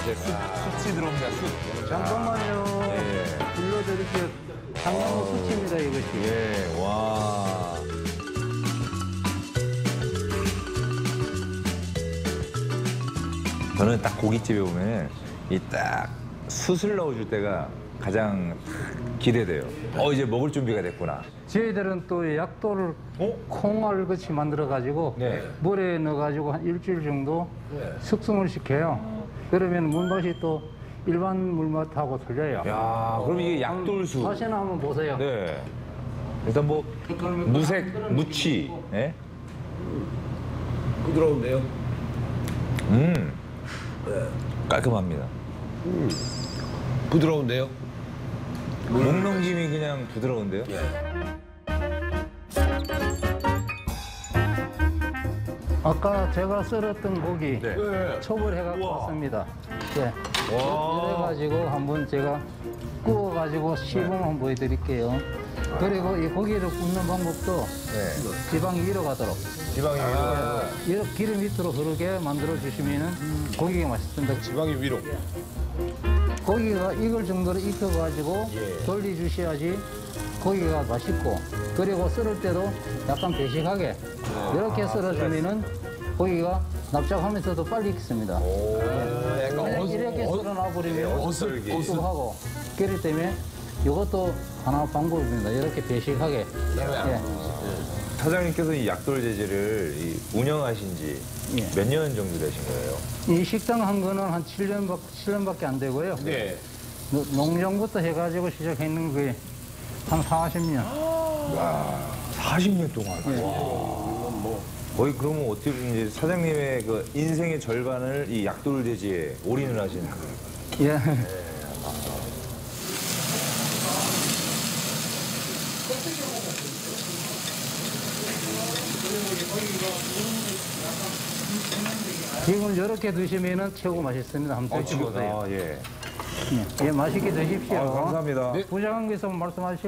이제 숯이 들어옵니다, 숯. 잠깐만요. 예. 불러드릴게요. 장나무 숯입니다, 이것이. 예, 와. 저는 딱 고깃집에 보면 이 딱 숯을 넣어줄 때가 가장 기대돼요. 이제 먹을 준비가 됐구나. 저희들은 또 약도를 콩알 같이 만들어가지고 네. 물에 넣어가지고 한 일주일 정도 숙성을 시켜요. 그러면 물맛이 또 일반 물맛하고 틀려요. 야, 그럼 이게 약돌수. 맛이나 한번 보세요. 네. 일단 뭐 무색, 무치. 예? 부드러운데요? 깔끔합니다. 부드러운데요? 목 넘김이 그냥 부드러운데요? 아까 제가 썰었던 고기 네. 첩을 해갖고 왔습니다. 네. 이래가지고 한번 제가 구워가지고 시범 한번 보여드릴게요. 그리고 이 고기를 굽는 방법도 네. 지방이 위로 가도록 지방이 이렇게 기름 밑으로 흐르게 만들어 주시면은 고기가 맛있습니다. 지방이 위로. 고기가 익을 정도로 익혀가지고 돌려주셔야지 고기가 맛있고, 그리고 썰을 때도 약간 배식하게 이렇게 썰어주면은 고기가 납작하면서도 빨리 익습니다. 그냥 이렇게 썰어놔버리면 어슬기. 고소하고 그렇기 때문에 이것도 하나 방법입니다. 이렇게 배식하게. 예. 사장님께서 이 약돌 재질을 운영하신 지 몇 년 정도 되신 거예요? 이 식당 한 거는 한 7년밖에 안 되고요. 네. 농장부터 해가지고 시작했는 게 한 40년. 40년 동안. 와. 거의 그러면 어떻게 보면 이제 사장님의 그 인생의 절반을 이 약돌 재질에 올인을 하신 거예요. 예. 지금 이렇게 드시면은 최고 맛있습니다. 한번 드셔보세요. 예. 예, 맛있게 드십시오. 감사합니다. 부장님께서 말씀하시고.